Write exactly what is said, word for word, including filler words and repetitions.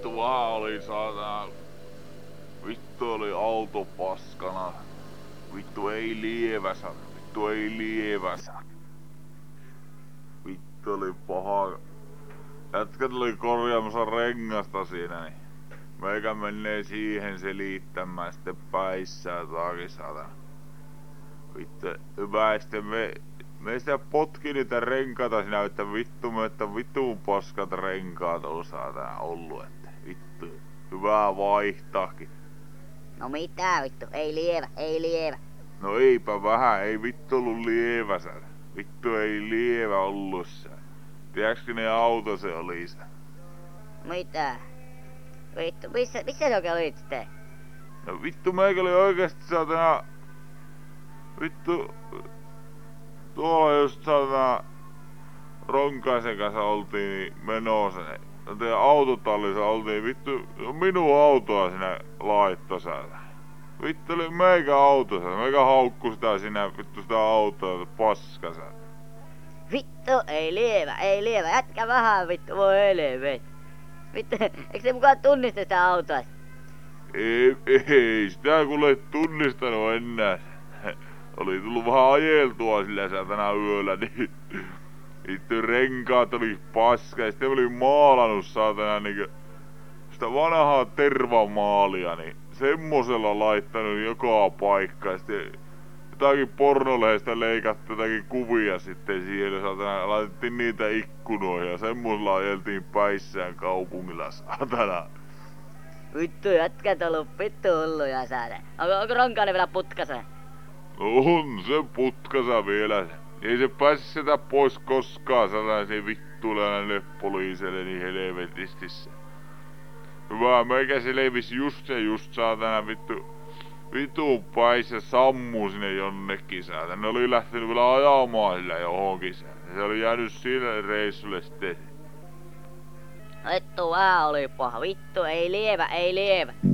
vittu vähän oli saatana. Vittu oli auto paskana. Vittu ei lieväsä. Vittu ei lieväsä. Vittu oli paha. Jätkät oli korjaamassa rengasta siinä, niin meikä menee siihen selittämään sitten päissään taakin saatana. Vittu, hyvä sitten me, me sitä potki niitä renkaita siinä, että vittu me, että vittuun paskat renkaat on saatana ollu, että vittu, hyvää vaihtaakin. No mitä vittu, ei lievä, ei lievä. No eipä vähän, ei vittu ollu lieväsä. Vittu ei lievä ollu se. Tiedätkö ne auto se oli se? Mitä? Vittu, missä, missä se oikein olit sitten? No vittu meikä oli oikeesti saatana. Vittu. Tuolla just saatana Ronkaisen kanssa oltiin niin menossa. No teidän autotallissa oltiin vittu minun autoa sinä laittosäällä. Vittu oli meikä autossa. Meikä haukku sitä sinä vittu sitä autoa paskasäällä. Vittu, ei lievä, ei lievä. Jätkä vähän vittu, voi helvet. Vittu, eikö se mukaan tunnista sitä autoa? Ei, ei sitä kuule tunnistanut enää. Oli tullut vähän ajeltua sillä saatana yöllä, niin vittu renkaat oli paska ja sitten oli maalannut saatana niinku sitä vanhaa tervamaalia, niin semmosella laittanut joka paikka ja sitten jotakin pornolehdestä leikattu jotakin kuvia sitten siihen saatana, laitettiin niitä ikkunoihin ja semmosella ajeltiin päissään kaupungilla saatana. Vittu, jätkät on ollut vittu hulluja saada. Onko, onko Ronkainen vielä putkassa? No on se putkassa vielä. Ei se pääse sitä pois koskaan, saadaan se vittuille näille poliisille niin helvetisti se. Hyvä, meikä selvis just se just saatana vittu vitun päissä sammuu sinne jonnekin saatana. Ne oli lähtenyt vielä ajamaan sillä johonkin saatana. Se oli jäänyt sille reissulle sitten. Vittu vähän oli paha, vittu ei lievä, ei lievä.